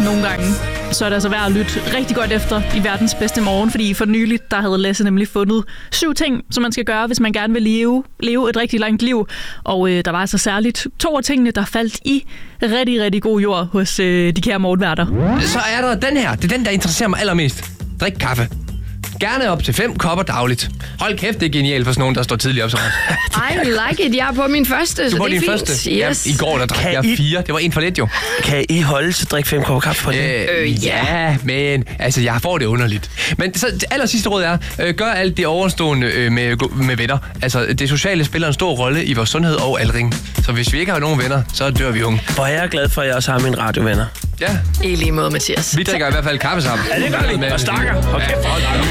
nogle gange, så er det altså værd at lytte rigtig godt efter i verdens bedste morgen, fordi for nyligt, der havde Lasse nemlig fundet 7 ting, som man skal gøre, hvis man gerne vil leve et rigtig langt liv. Og der var altså særligt 2 af tingene, der faldt i rigtig, rigtig god jord hos de kære morgenværter. Så er der den her. Det er den, der interesserer mig allermest. Drik kaffe. Gerne op til 5 kopper dagligt. Hold kæft, det er genialt for sådan nogen, der står tidligt op så meget. I like it. Jeg er på min første, så det er fint. Første? Yes. Ja, i går der drak jeg 4. Det var en for lidt jo. Kan I holde til at drikke 5 kopper kaffe for det? Ja, men altså, jeg får det underligt. Men så det aller sidste råd er, gør alt det overstående med venner. Altså, det sociale spiller en stor rolle i vores sundhed og aldring. Så hvis vi ikke har nogen venner, så dør vi unge. Hvor er jeg glad for, at jeg også har mine radiovenner. Ja. I lige måde, Mathias. Vi drikker i hvert fald kaffe sammen. Ja, det gør vi. Og stakker. Okay.